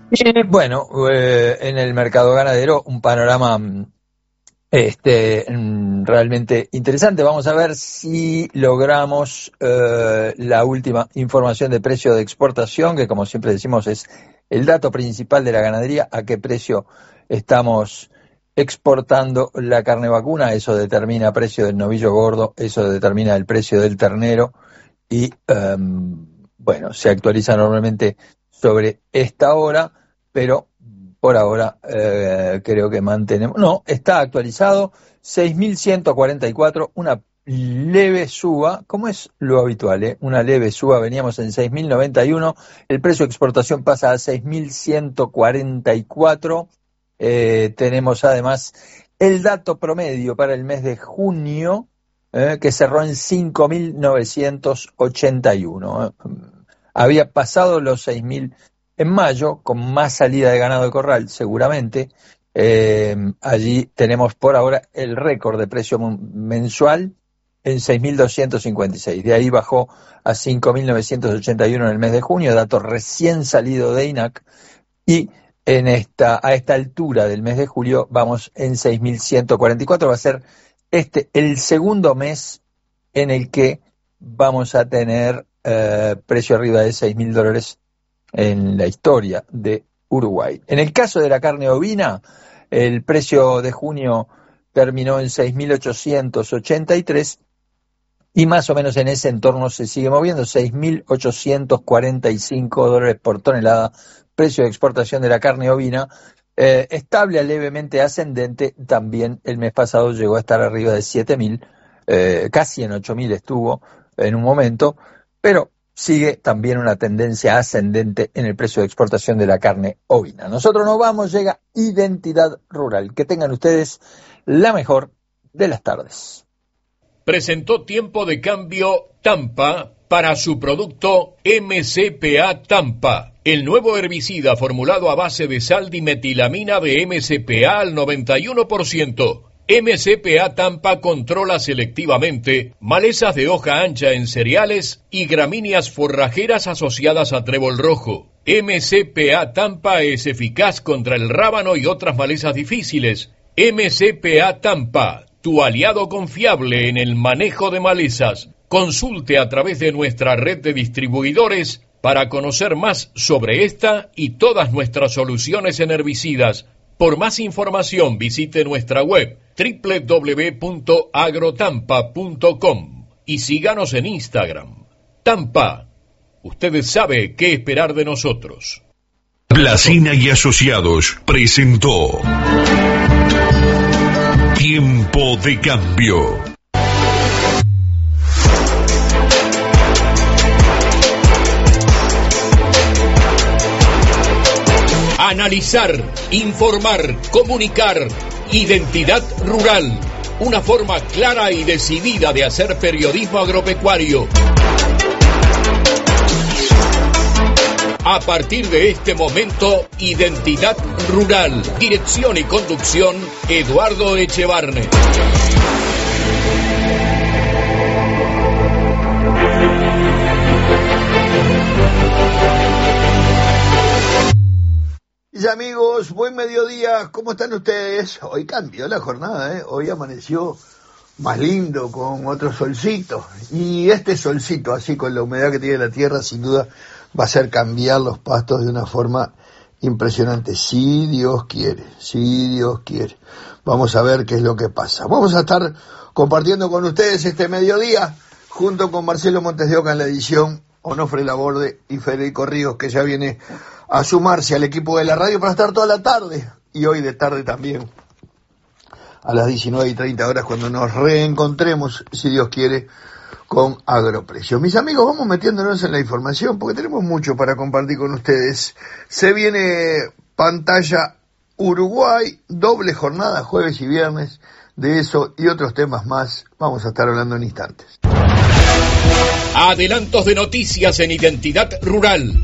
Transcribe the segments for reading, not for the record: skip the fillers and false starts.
Bueno, en el mercado ganadero un panorama realmente interesante. Vamos a ver si logramos la última información de precio de exportación, que como siempre decimos es el dato principal de la ganadería, a qué precio estamos exportando la carne vacuna. Eso determina el precio del novillo gordo, eso determina el precio del ternero y bueno, se actualiza normalmente sobre esta hora, pero por ahora creo que mantenemos. No, está actualizado 6.144, una leve suba, como es lo habitual, una leve suba. Veníamos en 6.091, el precio de exportación pasa a 6.144. Tenemos además el dato promedio para el mes de junio, que cerró en 5.981. Había pasado los 6.000 en mayo, con más salida de ganado de corral, seguramente. Allí tenemos por ahora el récord de precio mensual en 6.256. De ahí bajó a 5.981 en el mes de junio, dato recién salido de INAC. Y a esta altura del mes de julio vamos en 6.144. Va a ser el segundo mes en el que vamos a tener precio arriba de $6.000 en la historia de Uruguay. En el caso de la carne ovina, el precio de junio terminó en 6.883 y más o menos en ese entorno se sigue moviendo, $6.845 por tonelada, precio de exportación de la carne ovina, estable a levemente ascendente. También el mes pasado llegó a estar arriba de 7.000, casi en 8.000 estuvo en un momento, pero sigue también una tendencia ascendente en el precio de exportación de la carne ovina. Nosotros nos vamos, llega Identidad Rural. Que tengan ustedes la mejor de las tardes. Presentó Tiempo de Cambio Tampa para su producto MCPA Tampa, el nuevo herbicida formulado a base de sal dimetilamina de MCPA al 91%. MCPA Tampa controla selectivamente malezas de hoja ancha en cereales y gramíneas forrajeras asociadas a trébol rojo. MCPA Tampa es eficaz contra el rábano y otras malezas difíciles. MCPA Tampa, tu aliado confiable en el manejo de malezas. Consulte a través de nuestra red de distribuidores para conocer más sobre esta y todas nuestras soluciones en herbicidas. Por más información visite nuestra web www.agrotampa.com y síganos en Instagram. Tampa, usted sabe qué esperar de nosotros. Placina y Asociados presentó Tiempo de Cambio. Analizar, informar, comunicar. Identidad Rural, una forma clara y decidida de hacer periodismo agropecuario. A partir de este momento, Identidad Rural. Dirección y conducción, Eduardo Echevarne. Y amigos, buen mediodía, ¿cómo están ustedes? Hoy cambió la jornada, hoy amaneció más lindo, con otro solcito. Y este solcito, así con la humedad que tiene la tierra, sin duda va a hacer cambiar los pastos de una forma impresionante. Si Dios quiere, si Dios quiere. Vamos a ver qué es lo que pasa. Vamos a estar compartiendo con ustedes este mediodía, junto con Marcelo Montes de Oca en la edición, Onofre Laborde y Federico Ríos, que ya viene a sumarse al equipo de la radio para estar toda la tarde, y hoy de tarde también, a las 19:30 cuando nos reencontremos, si Dios quiere, con Agroprecio. Mis amigos, vamos metiéndonos en la información, porque tenemos mucho para compartir con ustedes. Se viene Pantalla Uruguay, doble jornada, jueves y viernes. De eso y otros temas más vamos a estar hablando en instantes. Adelantos de noticias en Identidad Rural.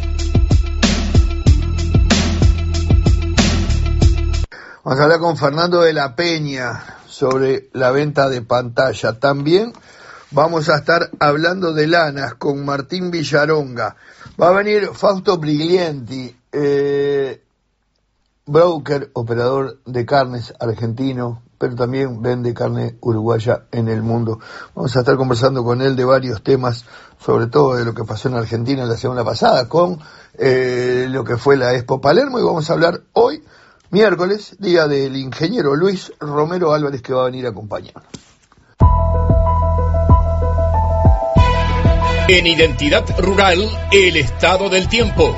Vamos a hablar con Fernando de la Peña sobre la venta de Pantalla. También vamos a estar hablando de lanas con Martín Villaronga. Va a venir Fausto Briglienti broker, operador de carnes argentino, pero también vende carne uruguaya en el mundo. Vamos a estar conversando con él de varios temas, sobre todo de lo que pasó en Argentina la semana pasada, con lo que fue la Expo Palermo, y vamos a hablar hoy, miércoles, día del ingeniero Luis Romero Álvarez, que va a venir a acompañarnos. En Identidad Rural, el estado del tiempo.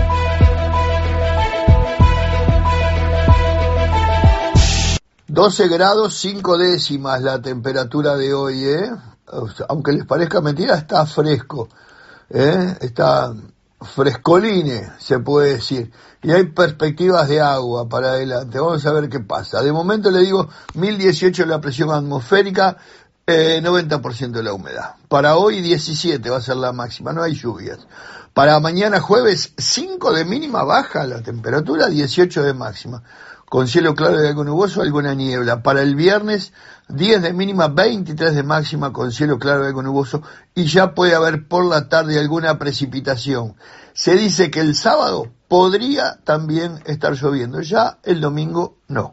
...12 grados 5 décimas la temperatura de hoy, aunque les parezca mentira, está fresco, está frescoline, se puede decir, y hay perspectivas de agua para adelante. Vamos a ver qué pasa. De momento le digo, 1018 la presión atmosférica, 90% de la humedad. Para hoy 17 va a ser la máxima, no hay lluvias. Para mañana jueves 5 de mínima, baja la temperatura, 18 de máxima, con cielo claro y algo nuboso, alguna niebla. Para el viernes 10 de mínima, 23 de máxima, con cielo claro y algo nuboso, y ya puede haber por la tarde alguna precipitación. Se dice que el sábado podría también estar lloviendo, ya el domingo no.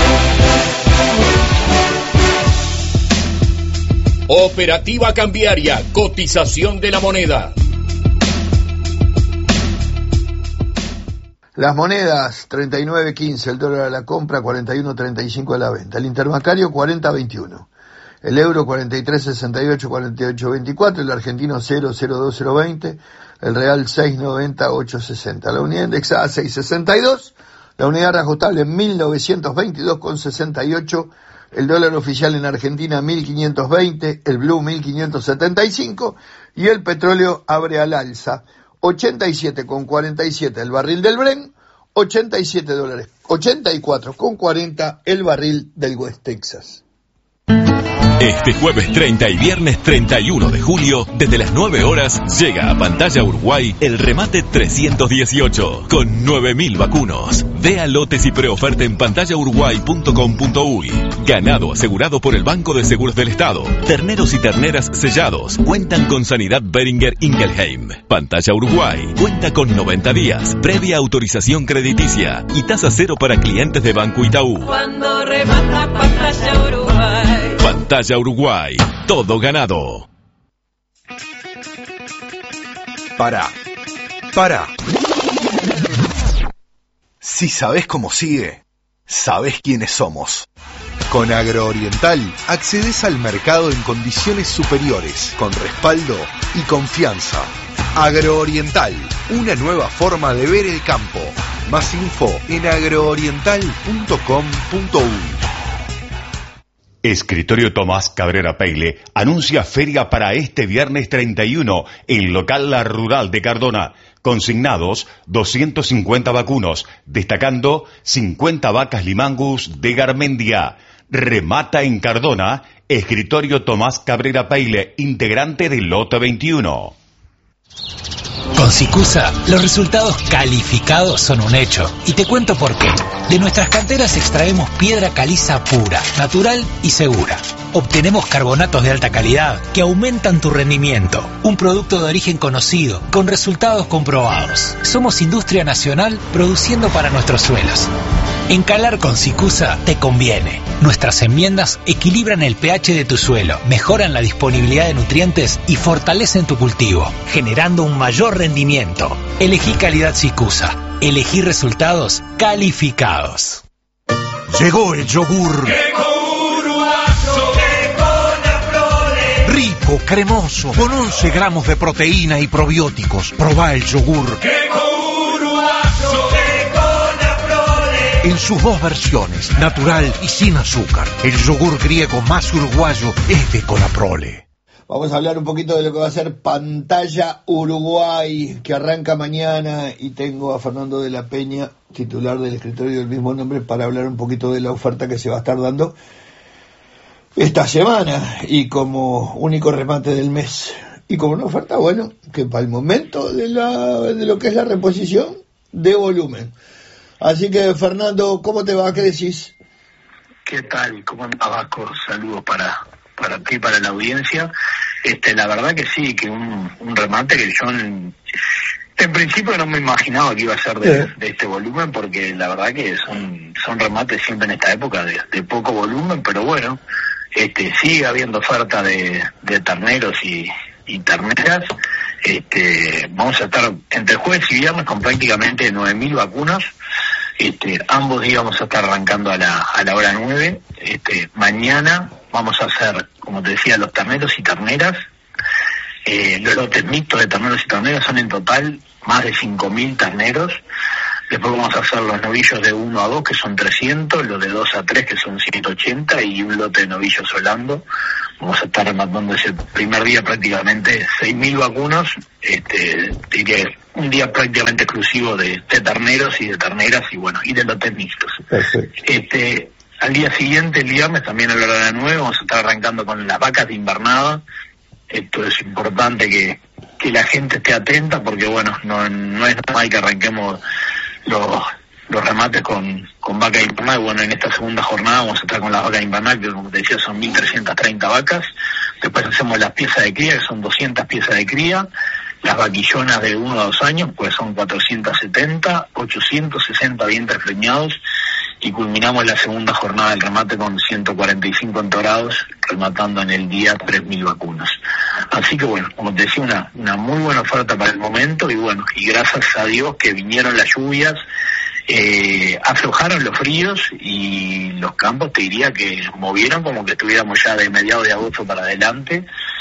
Operativa cambiaria, cotización de la moneda. Las monedas, 39.15 el dólar a la compra, 41.35 a la venta. El interbancario, 40.21. El euro, 43.68, 48.24. El argentino, 0.02020. El real, 6.90, 8.60. La unidad indexada, 6.62. La unidad reajustable, 1.922,68. El dólar oficial en Argentina, 1.520. El blue, 1.575. Y el petróleo abre al alza, 87,47 el barril del Brent, $87, 84,40 el barril del West Texas. Este jueves 30 y viernes 31 de julio, desde las 9 horas, llega a Pantalla Uruguay el remate 318, con 9.000 vacunos. Vea lotes y preoferta en pantallauruguay.com.uy. Ganado asegurado por el Banco de Seguros del Estado. Terneros y terneras sellados cuentan con Sanidad Beringer Ingelheim. Pantalla Uruguay cuenta con 90 días, previa autorización crediticia y tasa cero para clientes de Banco Itaú. Cuando remata Pantalla Uruguay. Pantalla Uruguay, todo ganado. Para. Si sabés cómo sigue, sabés quiénes somos. Con Agrooriental accedes al mercado en condiciones superiores, con respaldo y confianza. Agrooriental, una nueva forma de ver el campo. Más info en agrooriental.com.uy. Escritorio Tomás Cabrera Peile anuncia feria para este viernes 31 en local La Rural de Cardona. Consignados 250 vacunos, destacando 50 vacas Limangus de Garmendia. Remata en Cardona, Escritorio Tomás Cabrera Peile, integrante del lote 21. Con Sicusa, los resultados calificados son un hecho. Y te cuento por qué. De nuestras canteras extraemos piedra caliza pura, natural y segura. Obtenemos carbonatos de alta calidad que aumentan tu rendimiento. Un producto de origen conocido, con resultados comprobados. Somos industria nacional produciendo para nuestros suelos. Encalar con Sicusa te conviene. Nuestras enmiendas equilibran el pH de tu suelo, mejoran la disponibilidad de nutrientes y fortalecen tu cultivo, generando un mayor rendimiento. Elegí calidad Sicusa. Elegí resultados calificados. Llegó el yogur. Rico, cremoso, con 11 gramos de proteína y probióticos. Probá el yogur. En sus dos versiones, natural y sin azúcar. El yogur griego más uruguayo es de Conaprole. Vamos a hablar un poquito de lo que va a ser Pantalla Uruguay, que arranca mañana, y tengo a Fernando de la Peña, titular del escritorio del mismo nombre, para hablar un poquito de la oferta que se va a estar dando esta semana, y como único remate del mes. Y como una oferta, bueno, que para el momento de lo que es la reposición, de volumen. Así que, Fernando, ¿cómo te va? ¿Qué decís? ¿Qué tal? ¿Cómo andás, Vasco? Saludos para ti y para la audiencia. La verdad que sí, que un remate que yo En principio no me imaginaba que iba a ser de este volumen, porque la verdad que son remates siempre en esta época de poco volumen, pero bueno, sigue habiendo oferta de terneros y terneras. Vamos a estar entre jueves y viernes con prácticamente 9.000 vacunas. Ambos días vamos a estar arrancando a la hora 9. Mañana vamos a hacer, como te decía, los terneros y terneras. Los lotes mixtos de terneros y terneras son en total más de 5.000 terneros. Después vamos a hacer los novillos de 1 a 2, que son 300, los de 2 a 3, que son 180, y un lote de novillos holando. Vamos a estar rematando ese primer día prácticamente 6.000 vacunos. Diría un día prácticamente exclusivo de terneros y de terneras, y bueno, y de lotes mixtos. Perfecto. Al día siguiente, el viernes, también a la hora de 9, vamos a estar arrancando con las vacas de invernada. Esto es importante que la gente esté atenta, porque bueno, no es normal que arranquemos los remates con vaca invernal. Bueno, en esta segunda jornada vamos a estar con las vacas invernal, que como te decía son 1.330 vacas. Después hacemos las piezas de cría, que son 200 piezas de cría. Las vaquillonas de 1 a 2 años, pues son 470, 860 vientres preñados, y culminamos la segunda jornada del remate con 145 entorados, rematando en el día 3.000 vacunas. Así que bueno, como te decía, una muy buena oferta para el momento, y bueno, y gracias a Dios que vinieron las lluvias, aflojaron los fríos, y los campos te diría que movieron como que estuviéramos ya de mediados de agosto para adelante.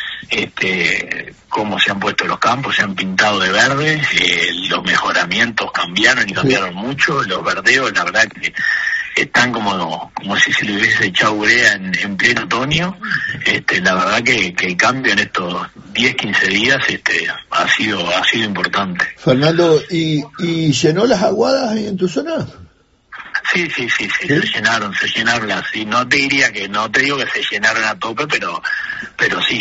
Cómo se han puesto los campos, se han pintado de verde, los mejoramientos cambiaron y cambiaron mucho, los verdeos la verdad que están como si se le hubiese echado urea en pleno otoño. La verdad que el cambio en estos 10-15 días ha sido importante. Fernando, ¿y llenó las aguadas ahí en tu zona? Sí, se llenaron las, y no te digo que se llenaron a tope, pero sí,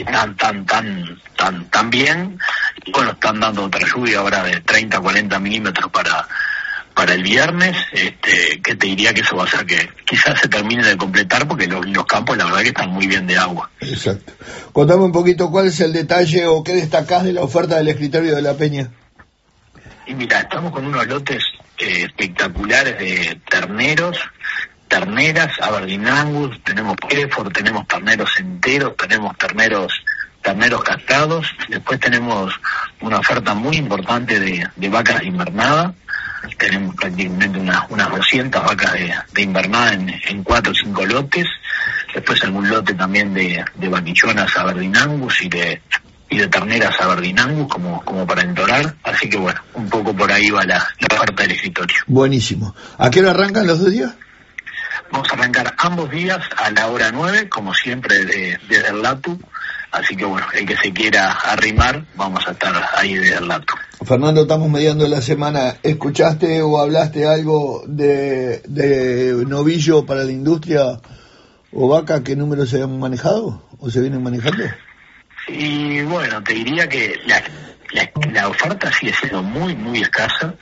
tan bien. Y bueno, están dando otra lluvia ahora de 30-40 milímetros para el viernes, que te diría que eso va a hacer que quizás se termine de completar, porque los campos la verdad que están muy bien de agua. Exacto. Contame un poquito cuál es el detalle o qué destacás de la oferta del escritorio de la Peña. Y mira, estamos con unos lotes espectaculares de terneros, terneras, Aberdeen Angus, tenemos Hereford, tenemos terneros enteros, tenemos terneros castrados. Después tenemos una oferta muy importante de vacas de invernada. Tenemos prácticamente unas 200 vacas de invernada en 4 o 5 lotes. Después algún lote también de vaquillonas Aberdeen Angus y de terneras Aberdeen Angus como para entorar. Así que bueno, un poco por ahí va la oferta del escritorio. Buenísimo. ¿A qué hora arrancan los 2 días? Vamos a arrancar ambos días a la hora 9, como siempre desde el Latu. Así que bueno, el que se quiera arrimar, vamos a estar ahí desde el Latu. Fernando, estamos mediando la semana. ¿Escuchaste o hablaste algo de novillo para la industria o vaca? ¿Qué números se han manejado o se vienen manejando? Y bueno, te diría que la oferta sigue siendo muy, muy escasa.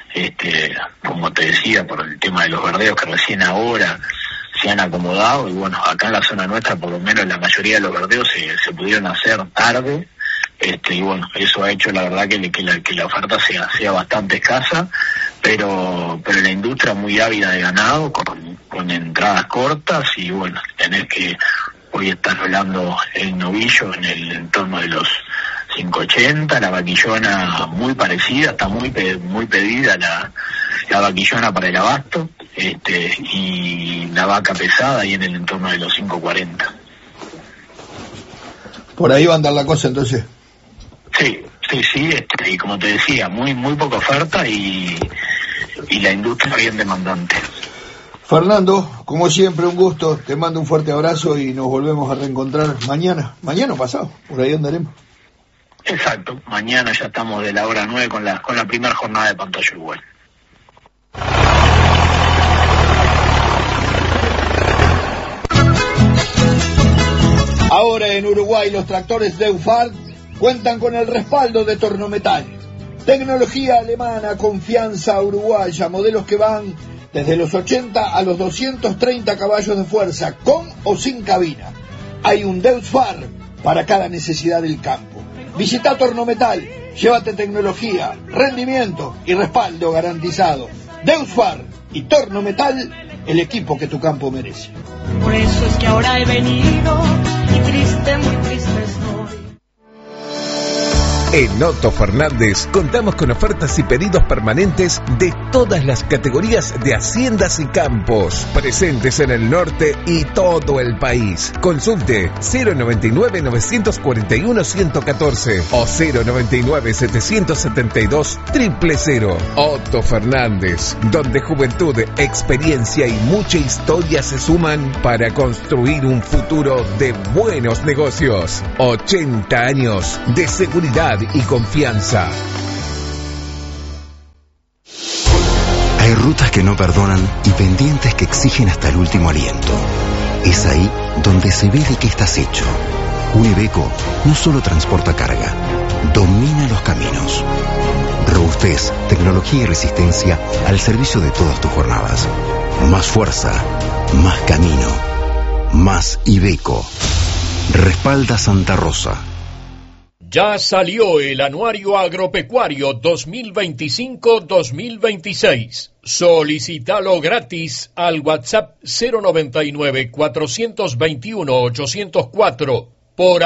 Como te decía, por el tema de los verdeos que recién ahora se han acomodado, y bueno, acá en la zona nuestra por lo menos la mayoría de los verdeos se pudieron hacer tarde, y bueno, eso ha hecho la verdad que la oferta sea bastante escasa, pero la industria muy ávida de ganado, con entradas cortas, y bueno, tenés que hoy están hablando el novillo en el entorno de los 580, la vaquillona muy parecida, está muy pedida la vaquillona para el abasto, y la vaca pesada ahí en el entorno de los 540. Por ahí va a andar la cosa entonces. Sí, y como te decía, muy poca oferta y la industria bien demandante. Fernando, como siempre un gusto, te mando un fuerte abrazo y nos volvemos a reencontrar mañana o pasado, por ahí andaremos. Exacto, mañana ya estamos de la hora 9 con la primera jornada de Pantalla Uruguay. Ahora en Uruguay los tractores Deutz-Fahr cuentan con el respaldo de Tornometal. Tecnología alemana, confianza uruguaya, modelos que van desde los 80 a los 230 caballos de fuerza, con o sin cabina. Hay un Deutz-Fahr para cada necesidad del campo. Visita Tornometal, llévate tecnología, rendimiento y respaldo garantizado. Deusfar y Tornometal, el equipo que tu campo merece. Por eso es que ahora he venido y triste, muy triste estoy. En Otto Fernández contamos con ofertas y pedidos permanentes de todas las categorías de haciendas y campos, presentes en el norte y todo el país. Consulte 099-941-114 o 099-772-000. Otto Fernández, donde juventud, experiencia y mucha historia se suman para construir un futuro de buenos negocios. 80 años de seguridad y confianza. Hay rutas que no perdonan y pendientes que exigen hasta el último aliento. Es ahí donde se ve de qué estás hecho. Un Iveco no solo transporta carga, domina los caminos. Robustez, tecnología y resistencia al servicio de todas tus jornadas. Más fuerza, más camino, más Iveco. Respalda Santa Rosa. Ya salió el Anuario Agropecuario 2025-2026. Solicítalo gratis al WhatsApp 099-421-804 por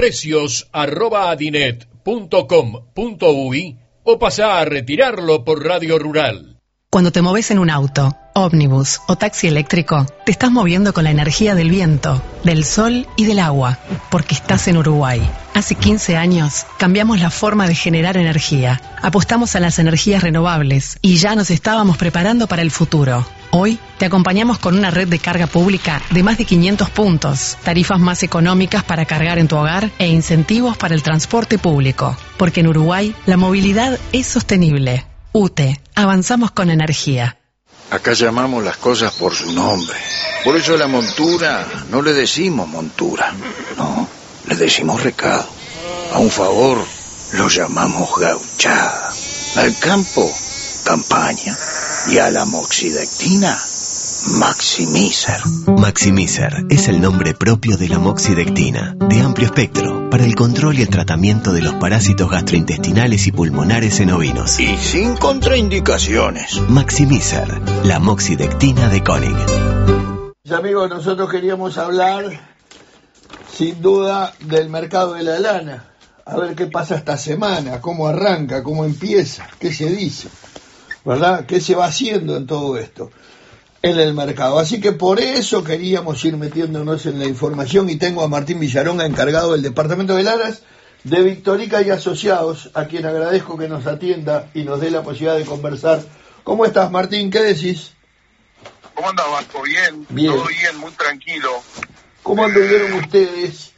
agroprecios@adinet.com.uy o pasá a retirarlo por Radio Rural. Cuando te moves en un auto, ómnibus o taxi eléctrico, te estás moviendo con la energía del viento, del sol y del agua, porque estás en Uruguay. Hace 15 años cambiamos la forma de generar energía, apostamos a las energías renovables y ya nos estábamos preparando para el futuro. Hoy te acompañamos con una red de carga pública de más de 500 puntos, tarifas más económicas para cargar en tu hogar e incentivos para el transporte público, porque en Uruguay la movilidad es sostenible. UTE, avanzamos con energía. Acá llamamos las cosas por su nombre. Por eso a la montura no le decimos montura, no, le decimos recado. A un favor lo llamamos gauchada. Al campo, campaña. Y a la moxidectina, Maximizer. Maximizer es el nombre propio de la moxidectina, de amplio espectro, para el control y el tratamiento de los parásitos gastrointestinales y pulmonares en ovinos. Y sin contraindicaciones. Maximizer, la moxidectina de Koenig. Amigos, nosotros queríamos hablar, sin duda, del mercado de la lana. A ver qué pasa esta semana, cómo arranca, cómo empieza, qué se dice, ¿verdad? ¿Qué se va haciendo en todo esto? En el mercado. Así que por eso queríamos ir metiéndonos en la información y tengo a Martín Villaronga, encargado del departamento de lanas de Victorica y Asociados, a quien agradezco que nos atienda y nos dé la posibilidad de conversar. ¿Cómo estás, Martín? ¿Qué decís? ¿Cómo andás, Vasco? Bien, bien, todo bien, muy tranquilo. ¿Cómo anduvieron ustedes?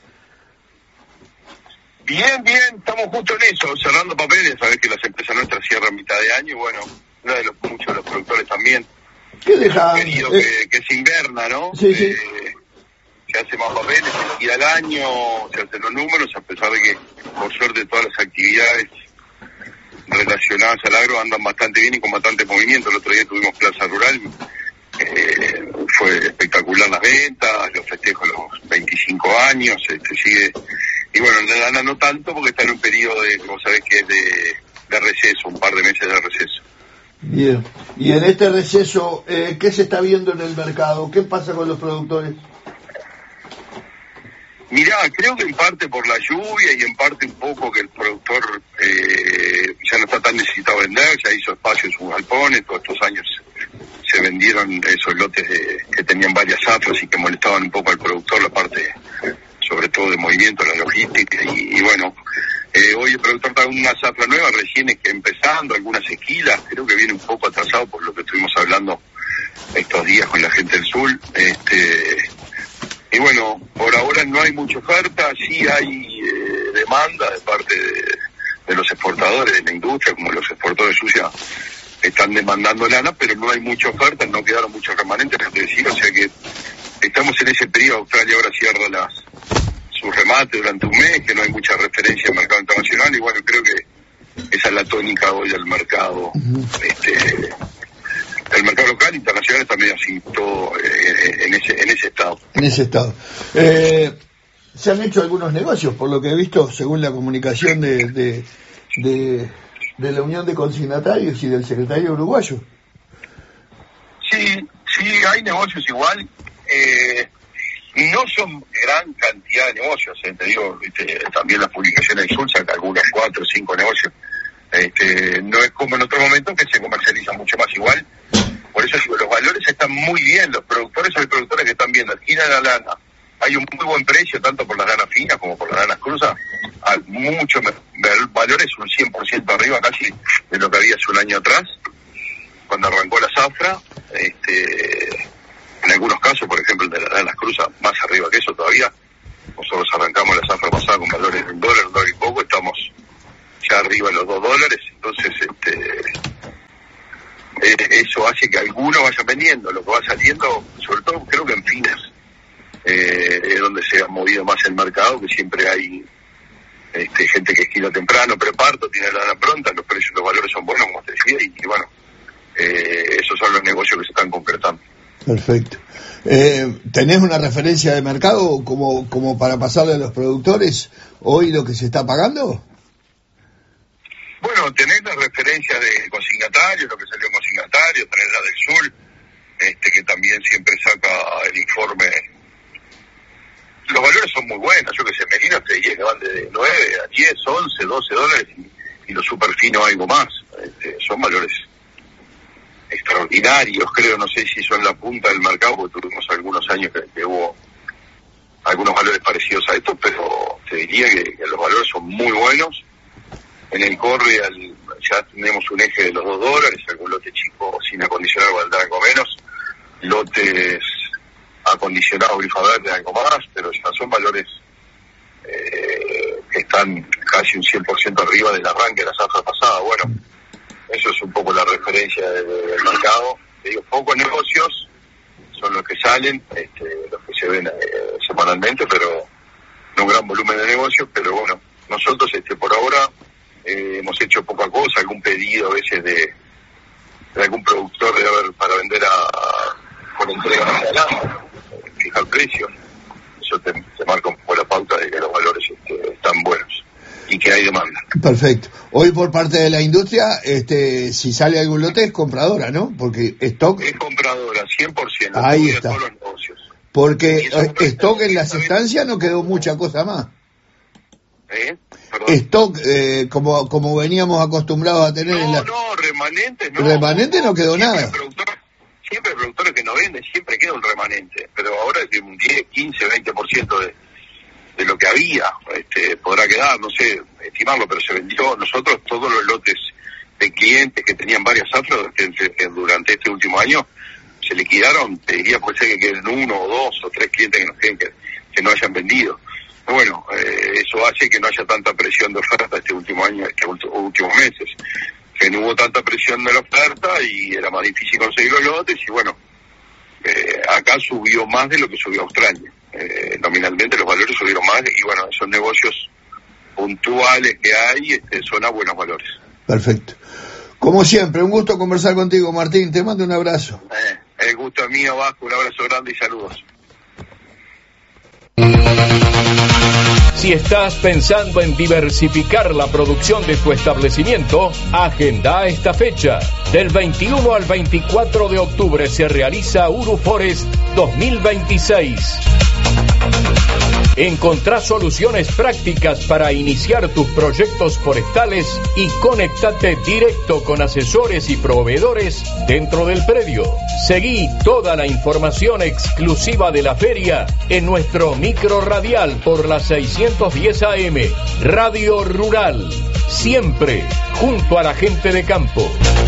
Bien, estamos justo en eso, cerrando papeles. Sabés que las empresas nuestras cierran mitad de año y bueno, muchos de los productores también. ¿Qué dejan? Querido que se inverna, ¿no? Sí, sí. Se hace más papeles, se gira el año, se hacen los números, a pesar de que, por suerte, todas las actividades relacionadas al agro andan bastante bien y con bastante movimiento. El otro día tuvimos Plaza Rural, fue espectacular las ventas, los festejos de los 25 años, sigue. Y bueno, en la lana no tanto, porque está en un periodo de, como sabés, que es de receso, un par de meses de receso. Bien, y en este receso, ¿qué se está viendo en el mercado? ¿Qué pasa con los productores? Mirá, creo que en parte por la lluvia y en parte un poco que el productor ya no está tan necesitado de vender, ya hizo espacio en sus galpones, todos estos años se vendieron esos lotes que tenían varias zafras y que molestaban un poco al productor, la parte sobre todo de movimiento, la logística, y bueno, hoy el productor está con una zafra nueva, recién es que empezando, algunas esquilas, creo que viene un poco atrasado por lo que estuvimos hablando estos días con la gente del sur, y bueno, por ahora no hay mucha oferta, sí hay demanda de parte de los exportadores de la industria, como los exportadores sucios están demandando lana, pero no hay mucha oferta, no quedaron muchos remanentes, por decir, o sea que estamos en ese periodo. Australia ahora cierra su remate durante un mes, que no hay mucha referencia al mercado internacional, y bueno, creo que esa es la tónica hoy del mercado, el mercado local, internacional está medio así, todo en ese estado. En ese estado. se han hecho algunos negocios, por lo que he visto, según la comunicación de la Unión de Consignatarios y del secretario uruguayo. Sí, hay negocios igual. No son gran cantidad de negocios, te digo, también las publicaciones de Sulsa calculan 4 o 5 negocios. No es como en otros momentos que se comercializa mucho más igual. Por eso digo, los valores están muy bien, hay productores que están viendo, alquilan la lana, hay un muy buen precio tanto por las lanas finas como por las lanas cruzas, valores un 100% arriba casi de lo que había hace un año atrás, cuando arrancó la zafra. En algunos casos, por ejemplo, de las lanas cruzas, más arriba que eso todavía. Nosotros arrancamos la zafra pasada con valores de $1 y poco, estamos ya arriba de los $2, entonces eso hace que algunos vayan vendiendo, lo que va saliendo, sobre todo creo que en finas, es donde se ha movido más el mercado, que siempre hay gente que esquila temprano, preparto, tiene la lana pronta, los precios, los valores son buenos, como te decía, y bueno, esos son los negocios que se están concretando. Perfecto. ¿Tenés una referencia de mercado como para pasarle a los productores hoy lo que se está pagando? Bueno, tenés la referencia de consignatario, lo que salió en consignatario, tenés la del Sur, que también siempre saca el informe. Los valores son muy buenos, yo que sé, Medina te diría que van de 9 a 10, 11, $12 y los super finos algo más. Son valores extraordinarios, creo, no sé si son la punta del mercado, porque tuvimos algunos años que hubo algunos valores parecidos a estos, pero te diría que los valores son muy buenos. En el corre ya tenemos un eje de los $2, algún lote chico sin acondicionar valdrá algo menos, lotes acondicionados grifa verde algo más, pero ya son valores que están casi un 100% arriba del arranque de la zafra pasada. Bueno, eso es un poco la referencia del mercado. Te digo, pocos negocios son los que salen, los que se ven semanalmente, pero no un gran volumen de negocios. Pero bueno, nosotros por ahora hemos hecho poca cosa, algún pedido a veces de algún productor para vender por entrega más adelante, fijar precios. Eso te marca un poco la pauta de que los valores están buenos y que hay demanda. Perfecto. Hoy por parte de la industria, si sale algún lote es compradora, ¿no? Porque stock es compradora, 100%. Ahí está. Todos los negocios. Porque stock en las estancias no quedó mucha cosa más. Stock, como veníamos acostumbrados a tener remanentes remanente no quedó nada. Siempre productores que no venden, siempre queda un remanente, pero ahora es de un 10, 15, 20% de lo que había, podrá quedar, no sé estimarlo, pero se vendió. Nosotros todos los lotes de clientes que tenían varias zafras que durante este último año se liquidaron, te diría, puede ser que queden 1 o 2 o 3 clientes que nos queden que no hayan vendido. Bueno, eso hace que no haya tanta presión de oferta este último año, estos últimos meses, que no hubo tanta presión de la oferta y era más difícil conseguir los lotes. Y bueno, acá subió más de lo que subió Australia. Nominalmente los valores subieron más y bueno, esos negocios puntuales que hay son a buenos valores. Perfecto. Como siempre, un gusto conversar contigo, Martín. Te mando un abrazo. El gusto es mío, Vasco. Un abrazo grande y saludos. Si estás pensando en diversificar la producción de tu establecimiento, agenda esta fecha. Del 21 al 24 de octubre se realiza Uruforest 2026. Encontrá soluciones prácticas para iniciar tus proyectos forestales y conéctate directo con asesores y proveedores dentro del predio. Seguí toda la información exclusiva de la feria en nuestro micro radial por la 610 AM, Radio Rural. Siempre junto a la gente de campo.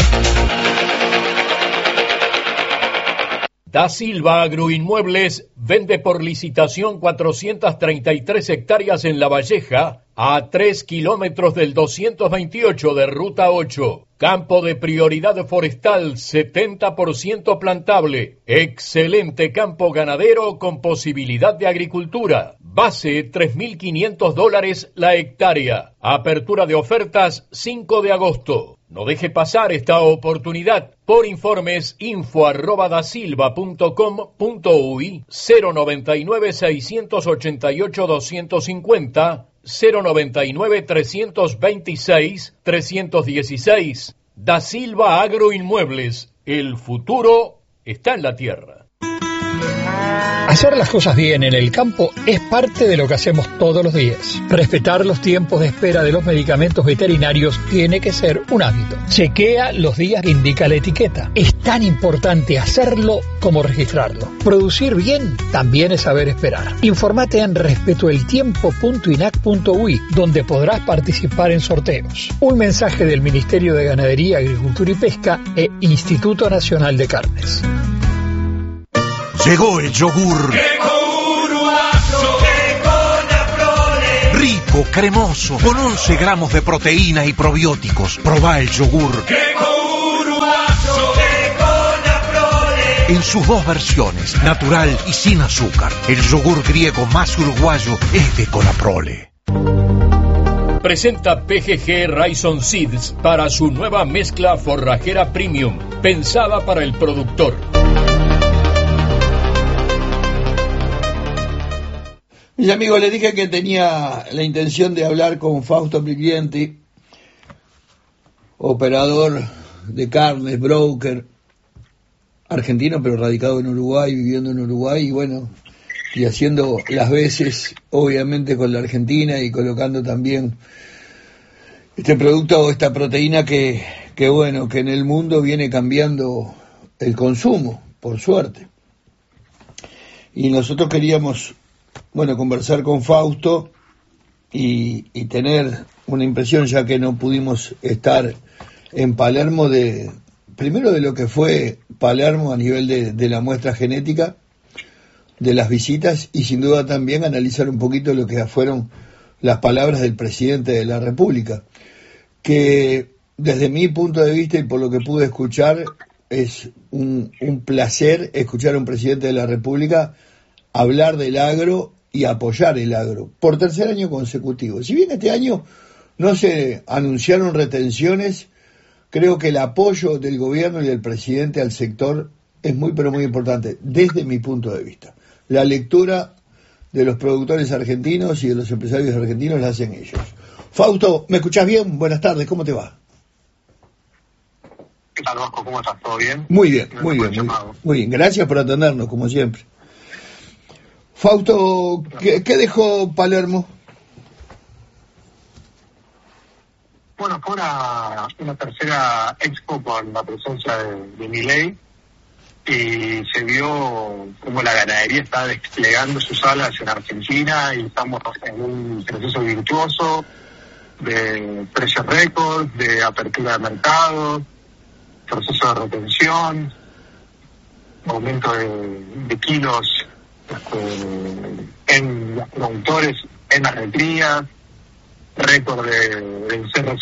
Da Silva Agroinmuebles vende por licitación 433 hectáreas en La Valleja a 3 kilómetros del 228 de Ruta 8. Campo de prioridad forestal, 70% plantable. Excelente campo ganadero con posibilidad de agricultura. Base, $3.500 la hectárea. Apertura de ofertas, 5 de agosto. No deje pasar esta oportunidad. Por informes, info@dasilva.com.uy, 099-688-250, 099-326-316. Da Silva Agroinmuebles. El futuro está en la tierra. Hacer las cosas bien en el campo es parte de lo que hacemos todos los días. Respetar los tiempos de espera de los medicamentos veterinarios tiene que ser un hábito. Chequea los días que indica la etiqueta. Es tan importante hacerlo como registrarlo. Producir bien también es saber esperar. Informate en respetoeltiempo.inac.uy, donde podrás participar en sorteos. Un mensaje del Ministerio de Ganadería, Agricultura y Pesca e Instituto Nacional de Carnes. Llegó el yogur. Rico, cremoso, con 11 gramos de proteína y probióticos. Probá el yogur. En sus dos versiones, natural y sin azúcar. El yogur griego más uruguayo es de Conaprole. Presenta PGG Rhizome Seeds para su nueva mezcla forrajera premium, pensada para el productor. Mis amigos, les dije que tenía la intención de hablar con Fausto Briglienti, operador de carnes, broker, argentino pero radicado en Uruguay, viviendo en Uruguay, y bueno, y haciendo las veces, obviamente, con la Argentina y colocando también este producto, esta proteína que bueno, que en el mundo viene cambiando el consumo, por suerte. Y nosotros queríamos, bueno, conversar con Fausto y tener una impresión, ya que no pudimos estar en Palermo, primero de lo que fue Palermo a nivel de la muestra genética, de las visitas, y sin duda también analizar un poquito lo que fueron las palabras del presidente de la República, que desde mi punto de vista y por lo que pude escuchar, es un placer escuchar a un presidente de la República hablar del agro y apoyar el agro por tercer año consecutivo. Si bien este año no se anunciaron retenciones, creo que el apoyo del gobierno y del presidente al sector es muy pero muy importante desde mi punto de vista. La lectura de los productores argentinos y de los empresarios argentinos la hacen ellos. Fausto, ¿me escuchás bien? Buenas tardes, ¿cómo te va? ¿Qué tal, Vasco? ¿Cómo estás? ¿Todo bien? Muy bien, muy bien. Gracias por atendernos, como siempre. Fausto, ¿qué dejó Palermo? Bueno, fue una tercera expo con la presencia de Milei, y se vio cómo la ganadería está desplegando sus alas en Argentina, y estamos en un proceso virtuoso de precios récord, de apertura de mercado, proceso de retención, aumento de kilos en los productores, en las recrías, récord de encerros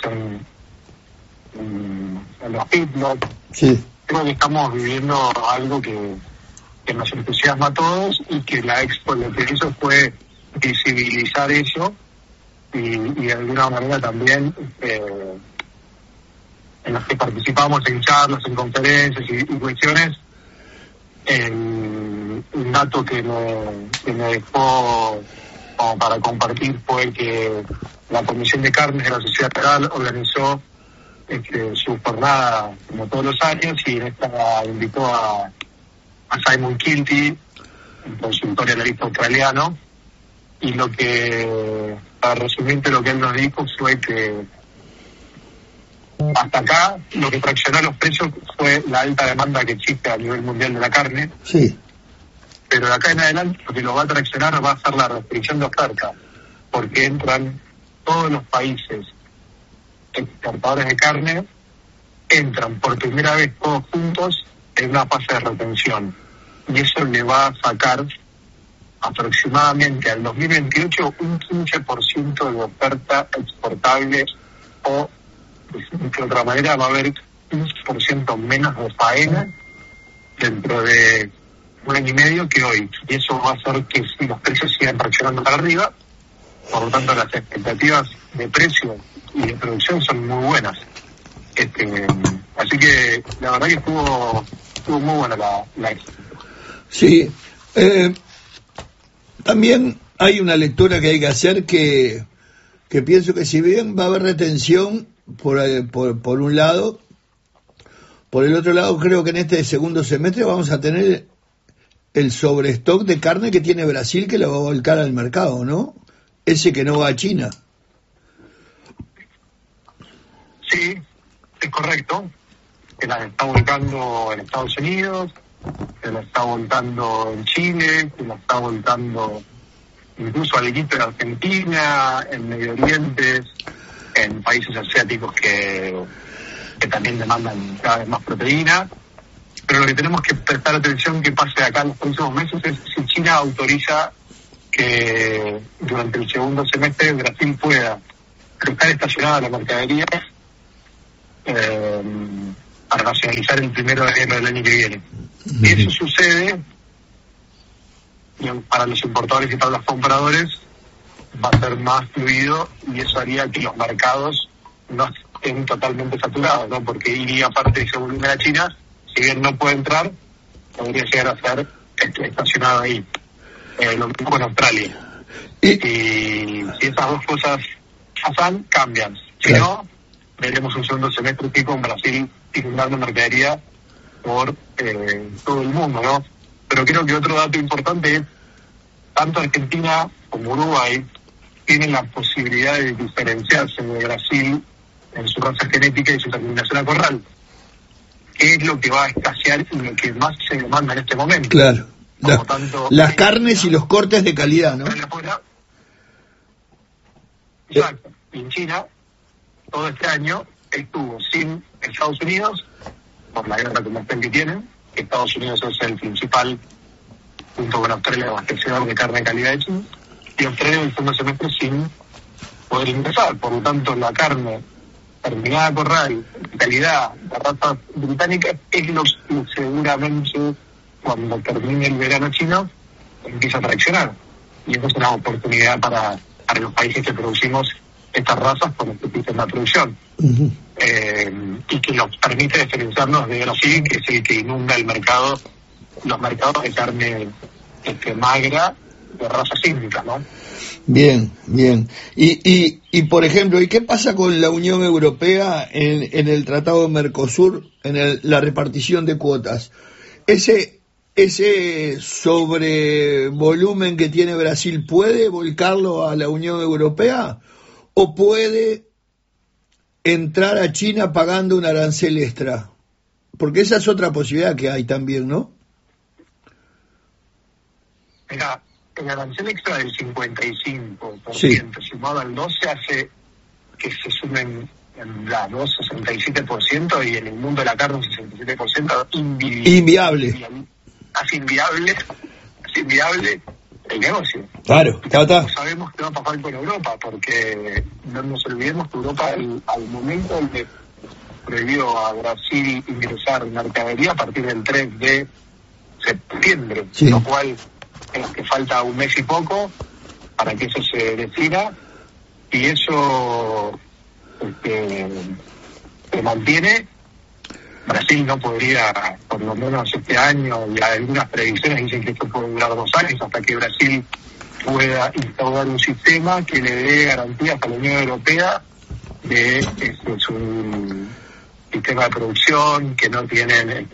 en los feedlots. Sí. Creo que estamos viviendo algo que nos entusiasma a todos, y que la expo lo que hizo fue visibilizar eso, y de alguna manera también en los que participamos en charlas, en conferencias y cuestiones. Un dato que me dejó como para compartir fue que la Comisión de Carnes de la Sociedad Rural organizó su jornada como todos los años, y en esta invitó a Simon Kilty, un consultor y analista australiano, y para resumirte, lo que él nos dijo fue que hasta acá lo que traccionó los precios fue la alta demanda que existe a nivel mundial de la carne. Sí. Pero de acá en adelante lo que lo va a traccionar va a ser la restricción de oferta, porque entran todos los países exportadores de carne, entran por primera vez todos juntos en una fase de retención, y eso le va a sacar aproximadamente al 2028 un 15% de oferta exportable, o de otra manera va a haber 15% menos de faena dentro de un año y medio que hoy, y eso va a hacer que los precios sigan reaccionando para arriba. Por lo tanto, las expectativas de precio y de producción son muy buenas. Así que la verdad que estuvo muy buena la expo. Sí, también hay una lectura que hay que hacer que pienso que si bien va a haber retención por un lado, por el otro lado creo que en este segundo semestre vamos a tener el sobrestock de carne que tiene Brasil, que lo va a volcar al mercado, ¿no? Ese que no va a China. Sí, es correcto, que la está volcando en Estados Unidos, que la está volcando en Chile, que la está volcando incluso al equipo en Argentina, en Medio Oriente, en países asiáticos que también demandan cada vez más proteína. Pero lo que tenemos que prestar atención que pase acá en los próximos meses es si China autoriza que durante el segundo semestre Brasil pueda dejar estacionada la mercadería para nacionalizar el 1 de enero del año que viene. Y eso sucede, para los importadores y para los compradores va a ser más fluido, y eso haría que los mercados no estén totalmente saturados, ¿no? Porque iría parte de ese volumen a China, si bien no puede entrar, podría llegar a ser estacionado ahí. Lo mismo con Australia. Y si esas dos cosas pasan, cambian. Si no, veremos un segundo semestre que con Brasil inundando mercadería por todo el mundo, ¿no? Pero creo que otro dato importante es, tanto Argentina como Uruguay tienen la posibilidad de diferenciarse de Brasil en su raza genética y su terminación a corral, que es lo que va a escasear y lo que más se demanda en este momento. Claro. Tanto las carnes y los cortes de calidad, ¿no? Exacto. Y en China, todo este año estuvo sin Estados Unidos, por la guerra comercial que tienen. Estados Unidos es el principal, junto con Australia, abastecedor de carne de calidad de China, y Australia en el segundo semestre sin poder ingresar. Por lo tanto, la carne terminada a corral, de calidad, de raza británica, es lo que seguramente, cuando termine el verano chino, empieza a traccionar. Y eso es una oportunidad para los países que producimos estas razas con este sistema de producción. Y que nos permite diferenciarnos de Brasil, que es el que inunda el mercado, los mercados de carne magra, de razas hídricas, ¿no? Bien. Y por ejemplo, ¿y qué pasa con la Unión Europea en el Tratado de Mercosur, en la repartición de cuotas? Ese sobrevolumen que tiene Brasil, ¿puede volcarlo a la Unión Europea o puede entrar a China pagando un arancel extra? Porque esa es otra posibilidad que hay también, ¿no? Mira, el arancel extra del 55% sumado al 12% hace que se sumen en la 67%, y en el mundo de la carne un 67% inviable. Hace inviable el negocio. Claro, no sabemos qué va a pasar con Europa, porque no nos olvidemos que Europa al momento le prohibió a Brasil ingresar mercadería a partir del 3 de septiembre, lo cual es que falta un mes y poco para que eso se defina, y eso se mantiene. Brasil no podría, por lo menos este año, y algunas previsiones dicen que esto puede durar 2 años, hasta que Brasil pueda instaurar un sistema que le dé garantías a la Unión Europea de su sistema de producción, que no tienen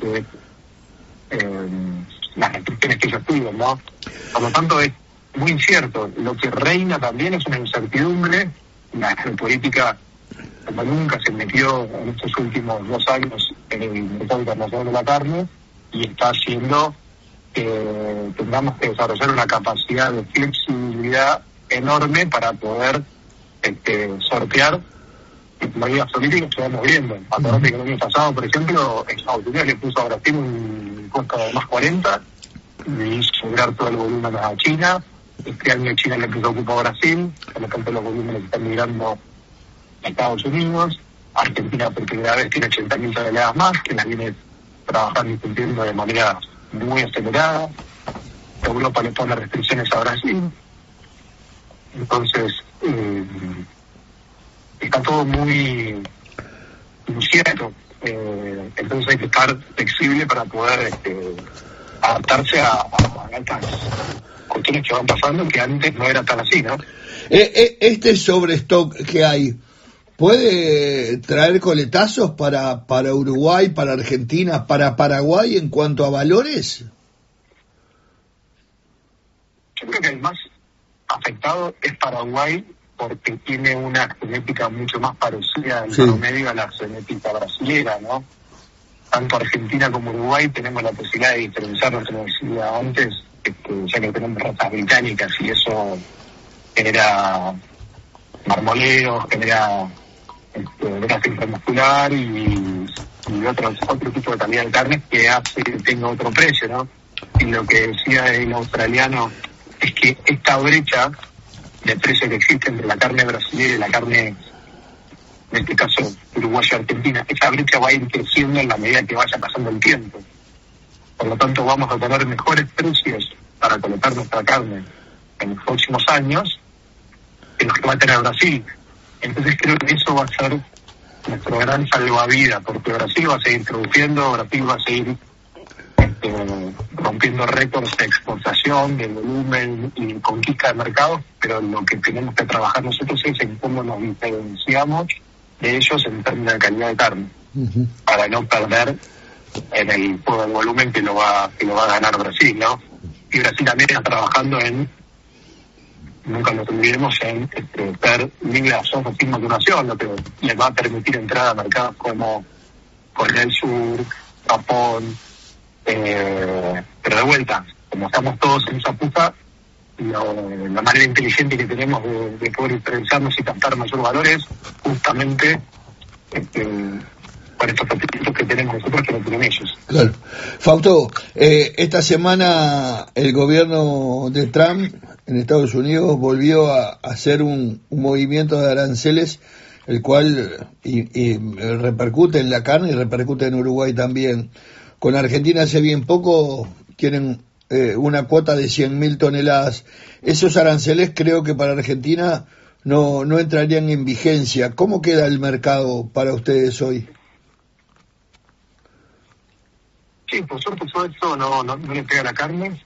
las restricciones que ellos piden, ¿no? Por lo tanto, es muy incierto. Lo que reina también es una incertidumbre. La geopolítica, como nunca, se metió en estos últimos 2 años en el mercado internacional de la carne, y está haciendo que tengamos que desarrollar una capacidad de flexibilidad enorme para poder sortear medidas políticas que vamos viendo. Acordate que el año pasado, por ejemplo, Estados Unidos le puso a Brasil un impuesto de más 40, y sobrar todo el volumen a China. Este año China le preocupa a Brasil, por lo tanto los volúmenes están migrando a Estados Unidos. Argentina por primera vez tiene 80.000 toneladas más, que las viene trabajando y cumpliendo de manera muy acelerada. Europa le pone restricciones a Brasil. Entonces, está todo muy incierto. Entonces hay que estar flexible para poder adaptarse a estas cuestiones que van pasando, que antes no era tan así, ¿no? Este sobrestock que hay, ¿puede traer coletazos para Uruguay, para Argentina, para Paraguay en cuanto a valores? Yo creo que el más afectado es Paraguay, porque tiene una genética mucho más parecida en promedio a la genética brasilera, ¿no? Tanto Argentina como Uruguay tenemos la posibilidad de diferenciarnos, como decía antes, ya que tenemos razas británicas, y eso genera marmoleos, genera grasa intramuscular y otro tipo de calidad de carne que hace que tenga otro precio, ¿no? Y lo que decía el australiano es que esta brecha de precio que existe entre la carne brasileña y la carne, en este caso uruguaya-argentina, esa brecha va a ir creciendo en la medida que vaya pasando el tiempo. Por lo tanto, vamos a tener mejores precios para colectar nuestra carne en los próximos años que los que va a tener Brasil. Entonces creo que eso va a ser nuestro gran salvavidas, porque Brasil va a seguir produciendo, Brasil va a seguir rompiendo récords de exportación, de volumen y conquista de mercados, pero lo que tenemos que trabajar nosotros es en cómo nos diferenciamos de ellos en términos de calidad de carne, para no perder en el juego de volumen que lo va a ganar Brasil, ¿no? Y Brasil también está trabajando en, nunca lo olvidemos, en ser libre de asombro sin vacunación, lo que les va a permitir entrar a mercados como Corea del Sur, Japón. Pero de vuelta, como estamos todos en esa puja, la manera inteligente que tenemos de poder diferenciarnos y captar mayor valores, justamente por estos apetitos que tenemos nosotros que no tienen ellos. Claro. Fausto, esta semana el gobierno de Trump en Estados Unidos volvió a hacer un movimiento de aranceles, el cual y repercute en la carne y repercute en Uruguay también. Con Argentina hace bien poco tienen una cuota de 100.000 toneladas. Esos aranceles creo que para Argentina no entrarían en vigencia. ¿Cómo queda el mercado para ustedes hoy? Sí, por suerte todo esto no le pega a la carne.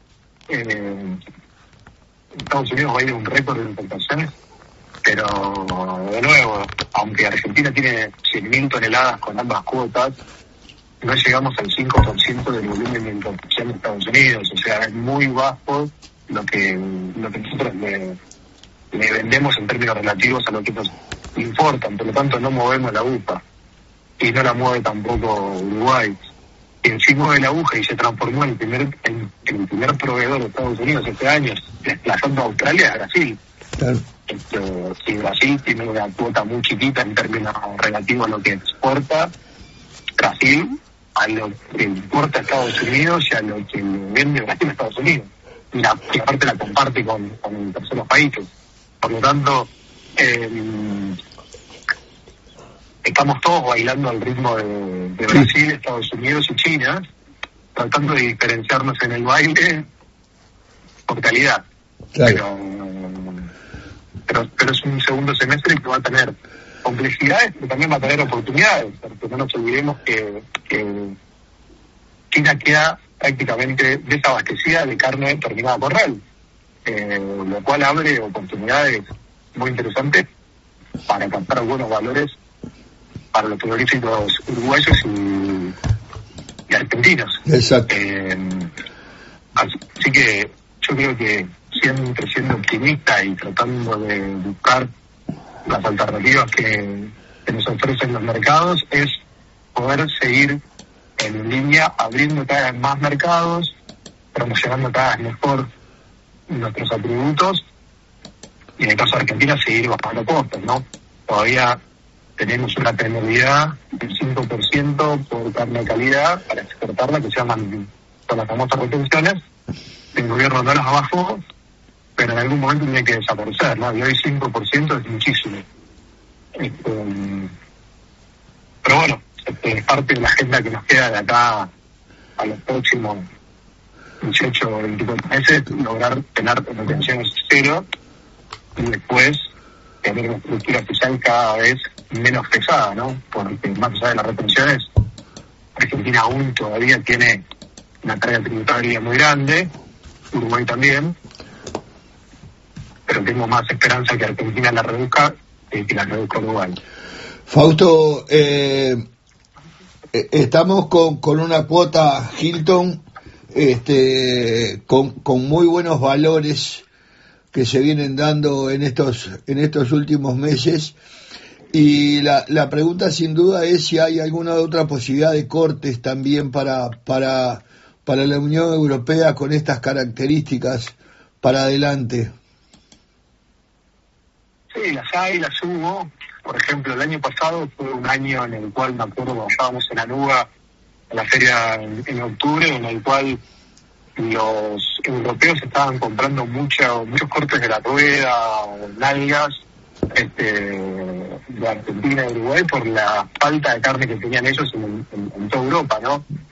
Estados Unidos va a ir a un récord de importaciones, pero de nuevo, aunque Argentina tiene 100.000 toneladas con ambas cuotas, no llegamos al 5% del volumen de importación de Estados Unidos, o sea, es muy bajo lo que nosotros le vendemos en términos relativos a lo que nos importan, por lo tanto no movemos la aguja, y no la mueve tampoco Uruguay. Quien sí mueve la aguja y se transformó en el primer proveedor de Estados Unidos este año, desplazando a Australia, es Brasil. Claro. Si Brasil tiene una cuota muy chiquita en términos relativos a lo que exporta, Brasil a lo que importa a Estados Unidos y a lo que le vende Brasil a Estados Unidos. Y aparte la comparte con terceros países. Por lo tanto, estamos todos bailando al ritmo de Brasil, Estados Unidos y China, tratando de diferenciarnos en el baile por calidad. Claro. Pero es un segundo semestre que va a tener complejidades, pero también va a tener oportunidades, porque no nos olvidemos que China queda prácticamente desabastecida de carne terminada por RAL, lo cual abre oportunidades muy interesantes para captar buenos valores para los frigoríficos uruguayos y argentinos. Exacto. Así que yo creo que siempre siendo optimista y tratando de buscar las alternativas que nos ofrecen los mercados, es poder seguir en línea abriendo cada vez más mercados, promocionando cada vez mejor nuestros atributos y en el caso de Argentina seguir bajando costos, ¿no? Todavía tenemos una penalidad del 5% por carne de calidad para exportarla, que se llaman, son las famosas retenciones, el gobierno no las bajó, pero en algún momento tiene que desaparecer, ¿no? Y hoy 5% es muchísimo. Pero bueno, es parte de la agenda que nos queda de acá a los próximos 18 o 24 meses, lograr tener retenciones cero y después tener una estructura fiscal cada vez menos pesada, ¿no? Porque más allá de las retenciones, Argentina aún todavía tiene una carga tributaria muy grande, Uruguay también, pero tengo más esperanza que Argentina la reduzca que la reduzca Uruguay. Fausto, estamos con una cuota Hilton con muy buenos valores que se vienen dando en estos últimos meses, y la pregunta sin duda es si hay alguna otra posibilidad de cortes también para la Unión Europea con estas características para adelante. Sí, las hay, las hubo. Por ejemplo, el año pasado fue un año en el cual, me acuerdo, estábamos en Aruba, en la feria en octubre, en el cual los europeos estaban comprando muchos cortes de la rueda o nalgas de Argentina y Uruguay por la falta de carne que tenían ellos en toda Europa, ¿no?